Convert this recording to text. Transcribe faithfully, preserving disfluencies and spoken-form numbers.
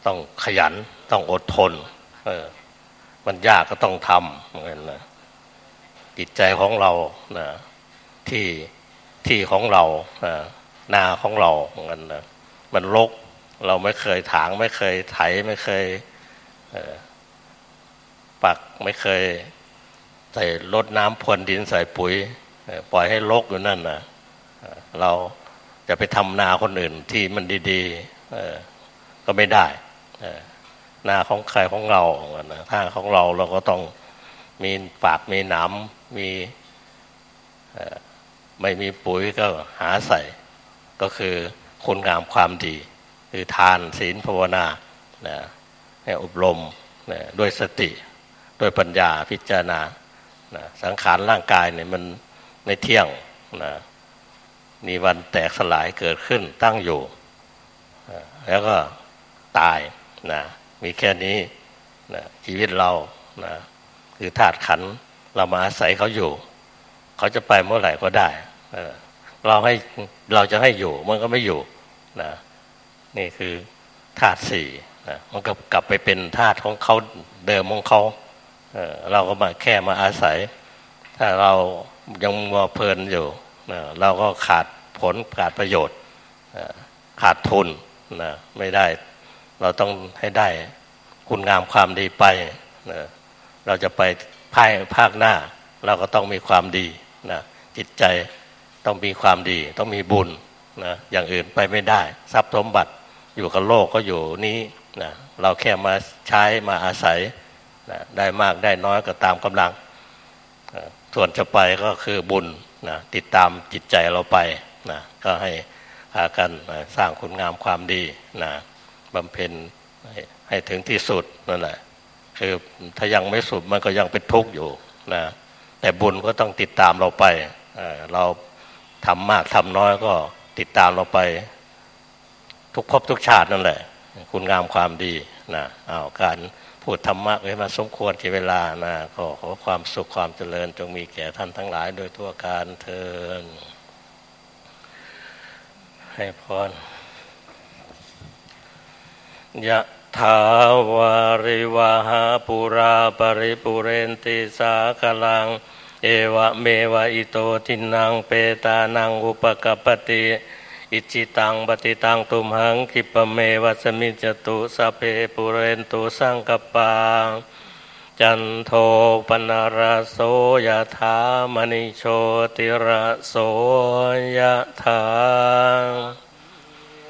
ต้องขยันต้องอดทนเออมันยากก็ต้องทำเหมือนกันนะจิตใจของเรานะที่ที่ของเรานะนาของเราเหมือนกันนะมันรกเราไม่เคยถางไม่เคยไถไม่เคยปักไม่เคยใส่รดน้ำพรวนดินใส่ปุ๋ยปล่อยให้รกอยู่นั่นนะเราจะไปทำนาคนอื่นที่มันดีๆก็ไม่ได้นาของใครของเราถ้าของเราเราก็ต้องมีปากมีหนามมีไม่มีปุ๋ยก็หาใส่ก็คือคุณงามความดีคือทานศีลภาวนานะให้อบรมนะด้วยสติด้วยปัญญาพิจารณานะสังขารร่างกายเนี่ยมันไม่เที่ยงนะมีวันแตกสลายเกิดขึ้นตั้งอยู่นะแล้วก็ตายนะมีแค่นี้นะชีวิตเรานะคือธาตุขันธ์เรามาอาศัยเขาอยู่เขาจะไปเมื่อไหร่ก็ได้เราให้เราจะให้อยู่มันก็ไม่อยู่นะนี่คือธาตุสี่นะมันก็กลับไปเป็นธาตุของเขาเดิมของเขาเออเราก็มาแค่มาอาศัยถ้าเรายังมัวเพลินอยู่นะเราก็ขาดผลขาดประโยชน์ขาดทุนนะไม่ได้เราต้องให้ได้คุณงามความดีไปนะเราจะไปภายภาคหน้าเราก็ต้องมีความดีนะจิตใจต้องมีความดีต้องมีบุญนะอย่างอื่นไปไม่ได้ทรัพย์สมบัติอยู่กับโลกก็อยู่นี้นะเราแค่มาใช้มาอาศัยนะได้มากได้น้อยก็ตามกำลังนะส่วนจะไปก็คือบุญนะติดตามจิตใจเราไปนะก็ให้พากันนะสร้างคุณงามความดีนะบำเพ็ญให้ให้ถึงที่สุดนั่นแหละคือถ้ายังไม่สุดมันก็ยังเป็นทุกข์อยู่นะแต่บุญก็ต้องติดตามเราไปเราทำมากทำน้อยก็ติดตามเราไปทุกภพทุกชาตินั่นแหละคุณงามความดีนะเอาการพูดธรรมะไว้มาสมควรแก่เวลานะขอขอความสุขความเจริญจงมีแก่ท่านทั้งหลายโดยทั่วกันเทอญให้พรยะถาวาริวหาปุราปริปุเรนติสาคลังเอวะเมวะอิโตทินังเปตานังอุปกัปปติอิจิตังปฏิตังตุมหังคิปะเมวะสมิจจตุสัพเพปุเรนตุสังกปาจันโทปนะระโสยถามณิโชติระโสยถา